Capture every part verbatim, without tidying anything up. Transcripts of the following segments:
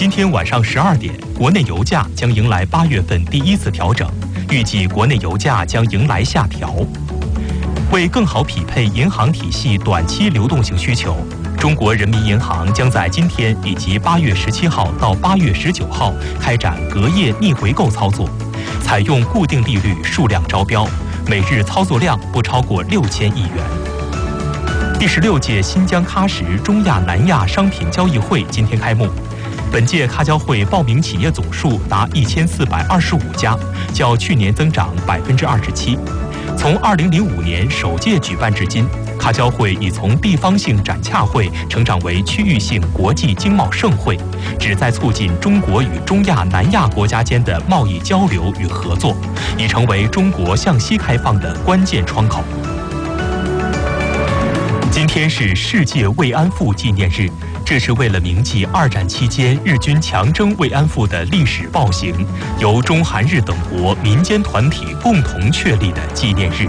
今天晚上十二点，国内油价将迎来八月份第一次调整，预计国内油价将迎来下调。为更好匹配银行体系短期流动性需求，中国人民银行将在今天以及八月十七号到八月十九号开展隔夜逆回购操作，采用固定利率数量招标，每日操作量不超过六千亿元。第十六届新疆喀什中亚南亚商品交易会今天开幕。本届喀交会报名企业总数达一千四百二十五家，较去年增长百分之二十七。从二零零五年首届举办至今，喀交会已从地方性展洽会成长为区域性国际经贸盛会，旨在促进中国与中亚南亚国家间的贸易交流与合作，已成为中国向西开放的关键窗口。今天是世界慰安妇纪念日，这是为了铭记二战期间日军强征慰安妇的历史暴行，由中韩日等国民间团体共同确立的纪念日。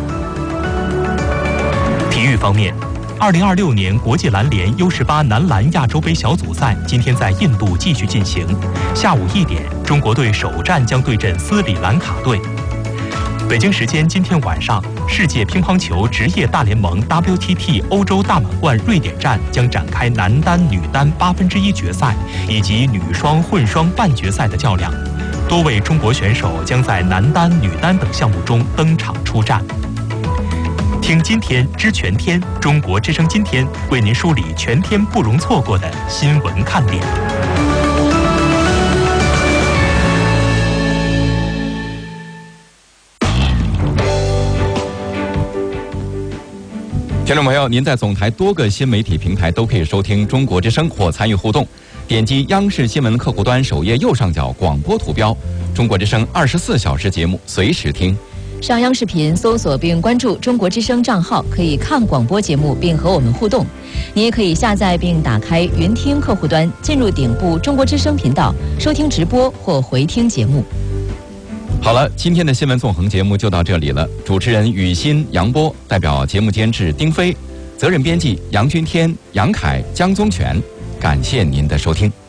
体育方面，二零二六年国际篮联 U 十八男篮亚洲杯小组赛今天在印度继续进行，下午一点，中国队首战将对阵斯里兰卡队。北京时间今天晚上，世界乒乓球职业大联盟 W T T 欧洲大满贯瑞典站将展开男单、女单八分之一决赛以及女双、混双半决赛的较量。多位中国选手将在男单、女单等项目中登场出战。听今天知全天，中国之声今天为您梳理全天不容错过的新闻看点。 听众朋友，您在总台多个新媒体平台都可以收听中国之声或参与互动，点击央视新闻客户端首页右上角广播图标，中国之声二十四小时节目随时听。 上央视频搜索并关注中国之声账号，可以看广播节目并和我们互动。你也可以下载并打开云听客户端，进入顶部中国之声频道，收听直播或回听节目。 好了，今天的新闻纵横节目就到这里了。主持人雨欣、杨波，代表节目监制丁飞，责任编辑杨君天、杨凯、江宗全，感谢您的收听。